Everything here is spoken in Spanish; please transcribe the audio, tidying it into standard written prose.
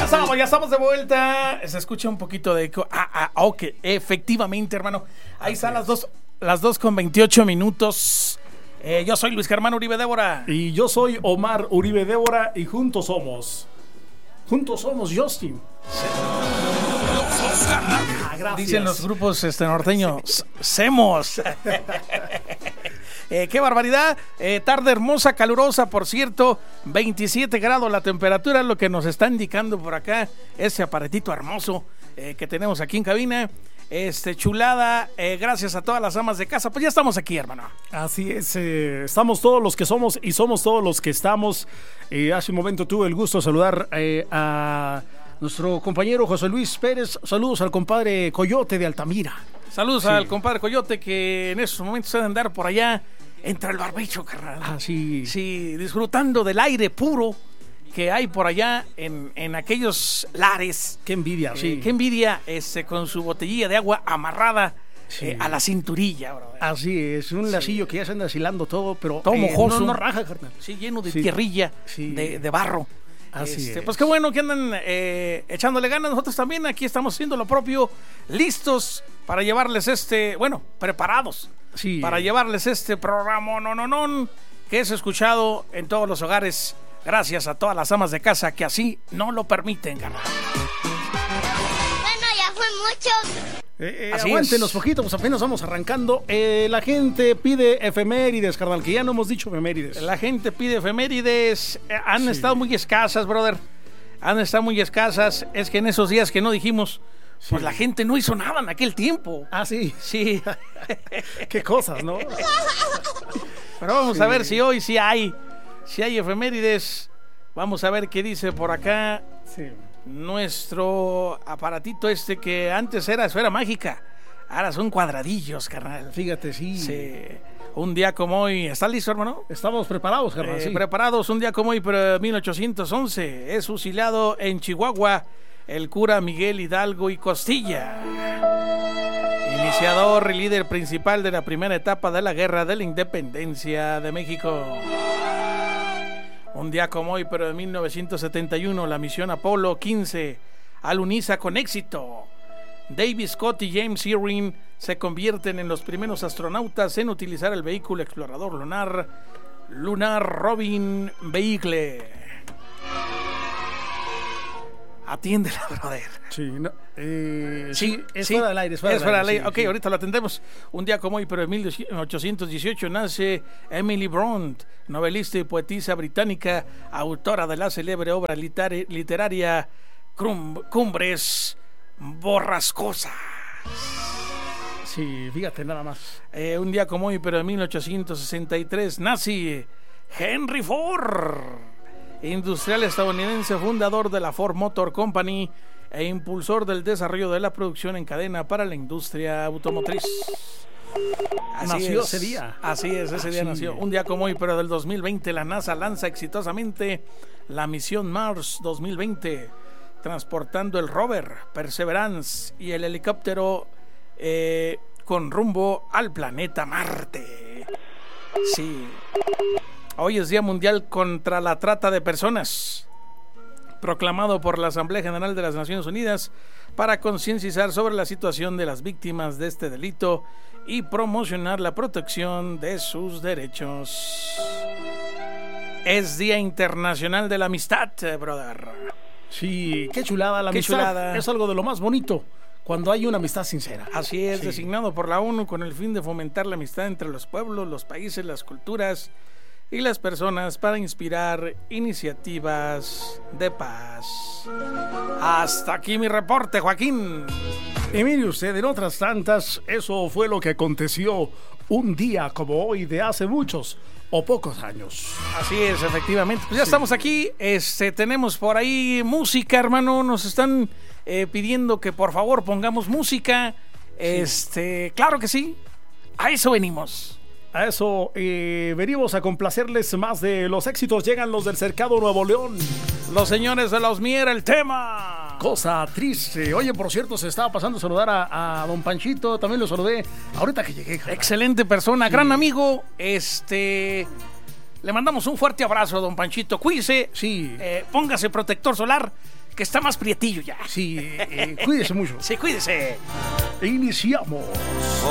Ya estamos de vuelta. Se escucha un poquito de eco. Ok, efectivamente, hermano. Ahí están las 2:28. Yo soy Luis Germán Uribe Débora. Y yo soy Omar Uribe Débora y juntos somos Justin. Gracias. Dicen los grupos norteños, Semos. Qué barbaridad, tarde hermosa, calurosa, por cierto, 27 grados la temperatura, lo que nos está indicando por acá ese aparatito hermoso que tenemos aquí en cabina. Chulada, gracias a todas las amas de casa, pues ya estamos aquí, hermano. Así es, estamos todos los que somos y somos todos los que estamos. Hace un momento tuve el gusto de saludar a nuestro compañero José Luis Pérez. Saludos al compadre Coyote de Altamira. Saludos al compadre Coyote, que en estos momentos debe andar por allá entre el barbecho, carnal. Sí, disfrutando del aire puro que hay por allá en aquellos lares. Qué envidia, sí. Qué envidia, con su botellilla de agua amarrada a la cinturilla, bro. Así es, un lacillo que ya se anda deshilando todo, pero todo mojoso. No raja, carnal. Sí, lleno de tierrilla, de barro. Así es. Pues qué bueno que andan echándole ganas. Nosotros también aquí estamos haciendo lo propio, listos para llevarles preparados para llevarles este programa que es escuchado en todos los hogares, gracias a todas las amas de casa que así no lo permiten, carnal. Bueno, ya fue mucho. Aguántenos poquito, pues apenas vamos arrancando. La gente pide efemérides, carnal, que ya no hemos dicho efemérides. La gente pide efemérides. Han estado muy escasas, brother. Han estado muy escasas. Es que en esos días que no dijimos, pues la gente no hizo nada en aquel tiempo. Ah, sí. Sí. Qué cosas, ¿no? Pero vamos a ver si hoy sí hay efemérides. Vamos a ver qué dice por acá. Sí. Nuestro aparatito que antes era esfera mágica, ahora son cuadradillos, carnal. Fíjate, sí. Un día como hoy, ¿estás listo, hermano? Estamos preparados, carnal. Sí, preparados. Un día como hoy, pero 1811, es fusilado en Chihuahua el cura Miguel Hidalgo y Costilla, iniciador y líder principal de la primera etapa de la Guerra de la Independencia de México. Un día como hoy, pero de 1971, la misión Apolo 15 aluniza con éxito. David Scott y James Irwin se convierten en los primeros astronautas en utilizar el vehículo explorador lunar Robin Vehicle. Atiéndela, brother. Sí, no, es fuera del aire. Es fuera del aire. Ok, ahorita lo atendemos. Un día como hoy, pero en 1818, nace Emily Bront, novelista y poetisa británica, autora de la célebre obra literaria Cumbres Borrascosas. Sí, fíjate nada más. Un día como hoy, pero en 1863, nace Henry Ford, industrial estadounidense, fundador de la Ford Motor Company e impulsor del desarrollo de la producción en cadena para la industria automotriz. Nació ese día. Así es, ese día nació. Un día como hoy, pero del 2020, la NASA lanza exitosamente la misión Mars 2020, transportando el rover Perseverance y el helicóptero con rumbo al planeta Marte. Sí. Hoy es Día Mundial contra la Trata de Personas, proclamado por la Asamblea General de las Naciones Unidas para concienciar sobre la situación de las víctimas de este delito y promocionar la protección de sus derechos. Es Día Internacional de la Amistad, brother. Sí, qué chulada la amistad. Chulada. Es algo de lo más bonito cuando hay una amistad sincera. Así es, designado por la ONU con el fin de fomentar la amistad entre los pueblos, los países, las culturas y las personas para inspirar iniciativas de paz. Hasta aquí mi reporte, Joaquín. Y mire usted, en otras tantas, eso fue lo que aconteció un día como hoy de hace muchos o pocos años. Así es, efectivamente. Pues ya estamos aquí. Tenemos por ahí música, hermano. Nos están pidiendo que por favor pongamos música. Claro que sí. A eso venimos. A eso venimos a complacerles más de los éxitos. Llegan los del Cercado Nuevo León. Los señores de la Osmiera, el tema. Cosa triste. Oye, por cierto, se estaba pasando a saludar a don Panchito. También lo saludé ahorita que llegué. Carnal. Excelente persona, gran amigo. Le mandamos un fuerte abrazo a don Panchito. Cuídese. Sí. Póngase protector solar, que está más prietillo ya. Sí, cuídese mucho. Sí, cuídese. Iniciamos.